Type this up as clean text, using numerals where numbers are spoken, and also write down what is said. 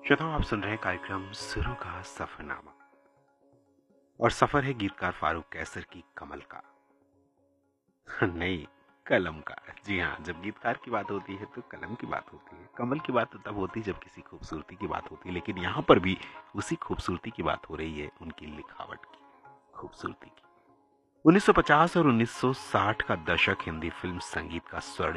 श्रोताओं, आप सुन रहे हैं कार्यक्रम सुरों का सफरनामा और सफर है गीतकार फारूक कैसर की कमल का। नहीं, कलम का। जी हाँ, जब गीतकार की बात होती है तो कलम की बात होती है। कमल की बात तो तब होती है जब किसी खूबसूरती की बात होती है, लेकिन यहाँ पर भी उसी खूबसूरती की बात हो रही है, उनकी लिखावट की खूबसूरती की। 1950 और 1960 का दशक हिंदी फिल्म संगीत का स्वर्ण